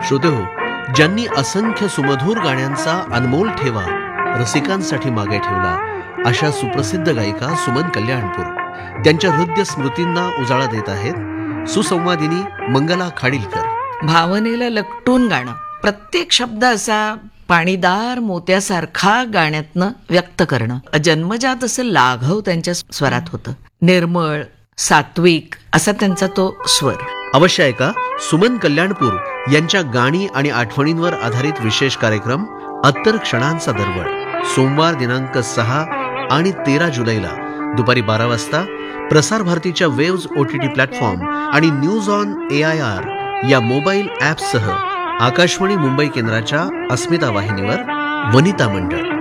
श्रोतेहो, ज्यांनी असंख्य सुमधूर गाण्यांचा अनमोल ठेवा रसिकांसाठी मागे ठेवला, अशा सुप्रसिद्ध गायिका सुमन कल्याणपूर त्यांच्या हृदय स्मृतींना उजाळा देत आहेत सुसंवादिनी मंगला खाडीलकर. भावनेला लकटून गाणं, प्रत्येक शब्द असा पाणीदार मोत्यासारखा गाण्यातनं व्यक्त करणं, जन्मजात असं लाघव त्यांच्या स्वरात होतं. निर्मळ सात्विक असा त्यांचा तो स्वर. अवश्य ऐका सुमन कल्याणपूर यांच्या गाणी आणि आठवणींवर आधारित विशेष कार्यक्रम अत्तर क्षणांचा दरवळ, सोमवार दिनांक 6 आणि 13 जुलैला दुपारी 12 वाजता प्रसार भारतीच्या वेव्ज OTT प्लॅटफॉर्म आणि न्यूज ऑन AIR या मोबाईल ॲपसह आकाशवाणी मुंबई केंद्राच्या अस्मिता वाहिनीवर. वनिता मंडळ.